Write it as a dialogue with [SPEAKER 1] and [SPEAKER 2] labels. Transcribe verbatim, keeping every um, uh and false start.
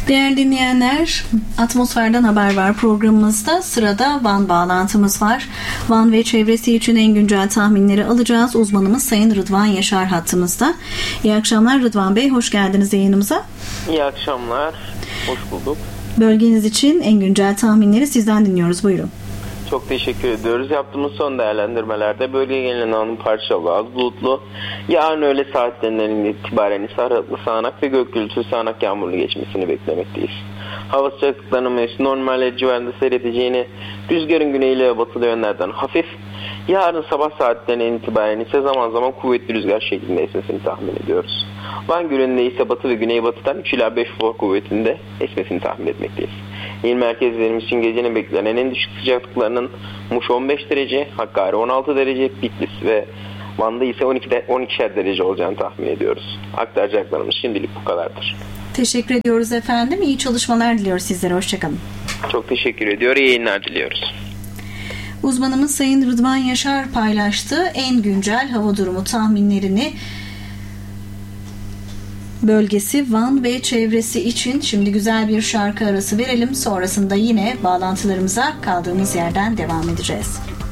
[SPEAKER 1] Değerli dinleyenler, Atmosferden Haber Var programımızda sırada Van bağlantımız var. Van ve çevresi için en güncel tahminleri alacağız. Uzmanımız Sayın Rıdvan Yaşar hattımızda. İyi akşamlar Rıdvan Bey, hoş geldiniz yayınımıza.
[SPEAKER 2] İyi akşamlar, hoş bulduk.
[SPEAKER 1] Bölgeniz için en güncel tahminleri sizden dinliyoruz, buyurun.
[SPEAKER 2] Çok teşekkür ediyoruz. Yaptığımız son değerlendirmelerde bölgeye gelen havanın parçalı az bulutlu, yarın öğle saatlerinden itibaren ise aralıklı sağanak ve gök gürültülü sağanak yağmurlu geçmesini beklemekteyiz. Hava sıcaklıklarının mevsim normalleri civarında seyredeceğini, rüzgarın güneyli ve batılı yönlerden hafif, yarın sabah saatlerinden itibaren ise zaman zaman kuvvetli rüzgar şeklinde esmesini tahmin ediyoruz. Van Gölü'nde ise batı ve güneybatıdan üç ila beş volt kuvvetinde esmesini tahmin etmekteyiz. İl merkezlerimiz için gecenin beklenen en düşük sıcaklıklarının Muş on beş derece, Hakkari on altı derece, Bitlis ve Van'da ise on iki on ikişer derece olacağını tahmin ediyoruz. Aktaracaklarımız şimdilik bu kadardır.
[SPEAKER 1] Teşekkür ediyoruz efendim. İyi çalışmalar diliyoruz sizlere. Hoşçakalın.
[SPEAKER 2] Çok teşekkür ediyor. İyi yayınlar diliyoruz.
[SPEAKER 1] Uzmanımız Sayın Rıdvan Yaşar paylaştı en güncel hava durumu tahminlerini. Bölgesi Van ve çevresi için şimdi güzel bir şarkı arası verelim. Sonrasında yine bağlantılarımıza kaldığımız yerden devam edeceğiz.